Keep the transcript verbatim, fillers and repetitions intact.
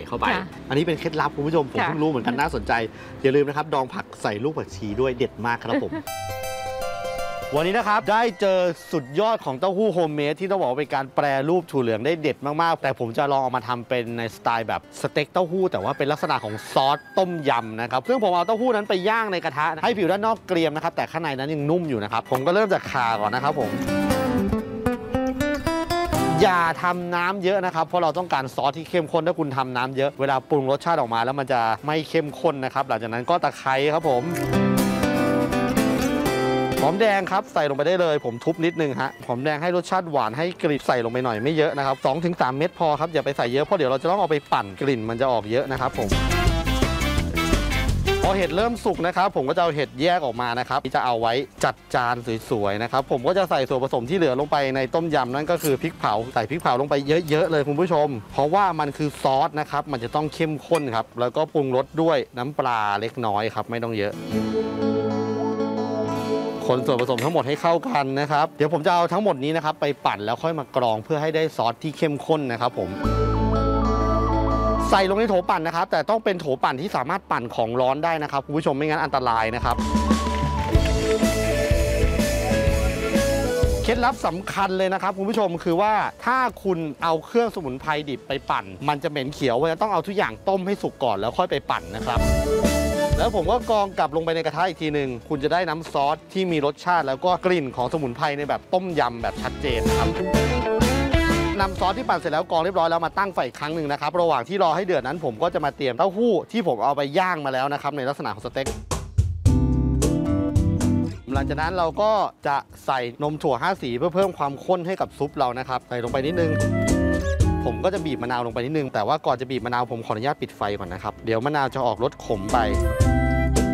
เข้าไปอันนี้เป็นเคล็ดลับคุณผู้ชมผมเพิ่งรู้เหมือนกันน่าสนใจอย่าลืมนะครับดองผักใส่ลูกผักชีด้วยเด็ดมากครับผมวันนี้นะครับได้เจอสุดยอดของเต้าหู้โฮมเมดที่ต้องบอกว่าเป็นการแปรรูปถั่วเหลืองได้เด็ดมากๆแต่ผมจะลองเอามาทำเป็นในสไตล์แบบสเต็กเต้าหู้แต่ว่าเป็นลักษณะของซอสต้มยำนะครับซึ่งผมเอาเต้าหู้นั้นไปย่างในกระทะให้ผิวด้านนอกเกรียมนะครับแต่ข้างในนั้นยังนุ่มอยู่นะครับผมก็เริ่มจากข่าก่อนนะครับผมอย่าทำน้ำเยอะนะครับเพราะเราต้องการซอสที่เข้มข้นถ้าคุณทำน้ำเยอะเวลาปรุงรสชาติออกมาแล้วมันจะไม่เข้มข้นนะครับหลังจากนั้นก็ตะไคร้ครับผมหอมแดงครับใส่ลงไปได้เลยผมทุบนิดนึงฮะหอมแดงให้รสชาติหวานให้กลิ่นใส่ลงไปหน่อยไม่เยอะนะครับ สองถึงสาม เม็ดพอครับอย่าไปใส่เยอะเพราะเดี๋ยวเราจะต้องเอาไปปั่นกลิ่นมันจะออกเยอะนะครับผมพอเห็ดเริ่มสุกนะครับผมก็จะเอาเห็ดแยกออกมานะครับจะเอาไว้จัดจานสวยๆนะครับผมก็จะใส่ส่วนผสมที่เหลือลงไปในต้มยำนั่นก็คือพริกเผาใส่พริกเผาลงไปเยอะๆเลยคุณผู้ชมเพราะว่ามันคือซอสนะครับมันจะต้องเข้มข้นครับแล้วก็ปรุงรสด้วยน้ำปลาเล็กน้อยครับไม่ต้องเยอะคนส่วนผสมทั้งหมดให้เข้ากันนะครับเดี๋ยวผมจะเอาทั้งหมดนี้นะครับไปปั่นแล้วค่อยมากรองเพื่อให้ได้ซอสที่เข้มข้นนะครับผมใส่ลงในโถปั่นนะครับแต่ต้องเป็นโถปั่นที่สามารถปั่นของร้อนได้นะครับคุณผู้ชมไม่งั้นอันตรายนะครับเคล็ดลับสำคัญเลยนะครับคุณผู้ชมคือว่าถ้าคุณเอาเครื่องสมุนไพรดิบไปปั่นมันจะเหม็นเขียวเพราะฉะนั้นต้องเอาทุกอย่างต้มให้สุกก่อนแล้วค่อยไปปั่นนะครับแล้วผมก็กรองกลับลงไปในกระทะอีกทีหนึ่งคุณจะได้น้ำซอสที่มีรสชาติแล้วก็กลิ่นของสมุนไพรในแบบต้มยำแบบชัดเจนครับนำซอสที่ปั่นเสร็จแล้วกรองเรียบร้อยแล้วมาตั้งไฟอีกครั้งหนึ่งนะครับระหว่างที่รอให้เดือดนั้นผมก็จะมาเตรียมเต้าหู้ที่ผมเอาไปย่างมาแล้วนะครับในลักษณะของสเต็กหลังจากนั้นเราก็จะใส่นมถั่วห้าสีเพื่อเพิ่มความข้นให้กับซุปเรานะครับใส่ลงไปนิดนึงผมก็จะบีบมะนาวลงไปนิดนึงแต่ว่าก่อนจะบีบมะนาวผมขออนุญาตปิดไฟก่อนนะครับเดี๋ยวมะนาวจะออกรสขมไป